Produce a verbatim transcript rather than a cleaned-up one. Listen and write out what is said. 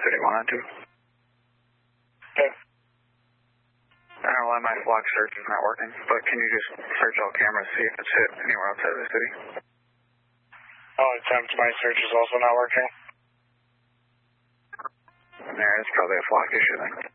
city one nine two. Okay. I don't know why my flock search is not working, but can you just search all cameras, see if it's hit anywhere outside of the city? I'll attempt. My search is also not working. Yeah, it's probably a flock issue then.